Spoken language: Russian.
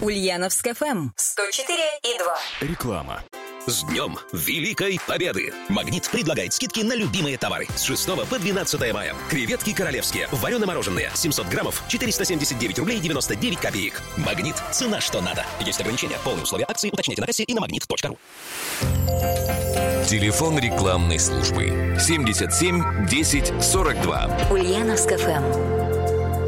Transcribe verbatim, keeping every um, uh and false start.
Ульяновск эф эм сто четыре и два. Реклама. С Днем Великой Победы! «Магнит» предлагает скидки на любимые товары с шестого по двенадцатое мая. Креветки королевские, варено-мороженые, семьсот граммов, четыреста семьдесят девять рублей девяносто девять копеек. «Магнит» – цена что надо. Есть ограничения. Полные условия акции уточните на кассе и на магнит точка ру. Телефон рекламной службы семьдесят семь десять сорок два. Ульяновск эф эм.